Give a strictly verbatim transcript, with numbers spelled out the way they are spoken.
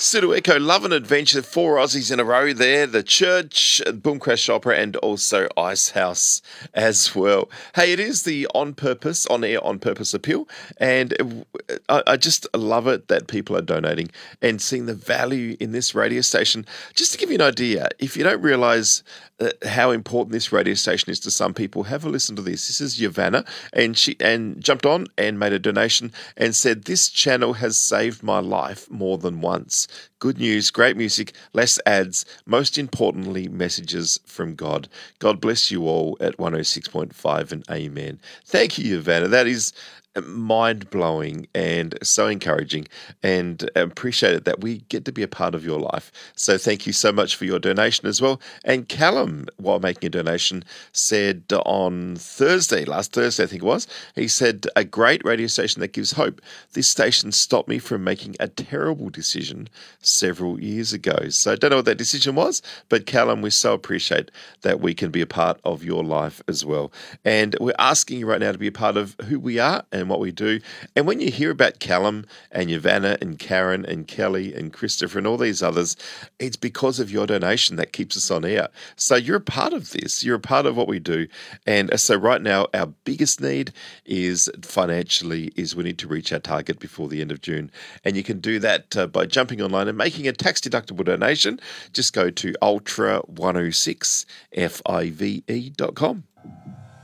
Pseudo Echo, Love and Adventure, four Aussies in a row there. The Church, Boom Crash Opera, and also Ice House as well. Hey, it is the On Purpose, On Air On Purpose appeal, and I, I just love it that people are donating and seeing the value in this radio station. Just to give you an idea, if you don't realise uh, how important this radio station is to some people, have a listen to this. This is Yavanna, and she and jumped on and made a donation and said, "This channel has saved my life more than once. Good news, great music, less ads, most importantly, messages from God. God bless you all at one oh six point five and amen." Thank you, Yavanna. That is mind-blowing and so encouraging, and appreciate it that we get to be a part of your life. So thank you so much for your donation as well. And Callum, while making a donation, said on Thursday, last Thursday I think it was, he said, "A great radio station that gives hope. This station stopped me from making a terrible decision several years ago." So I don't know what that decision was, but Callum, we so appreciate that we can be a part of your life as well. And we're asking you right now to be a part of who we are and what we do. And when you hear about Callum and Yavanna and Karen and Kelly and Christopher and all these others, it's because of your donation that keeps us on air. So you're a part of this. You're a part of what we do. And so right now, our biggest need is financially is we need to reach our target before the end of June. And you can do that uh, by jumping online and making a tax-deductible donation. Just go to ultra one oh six five e dot com.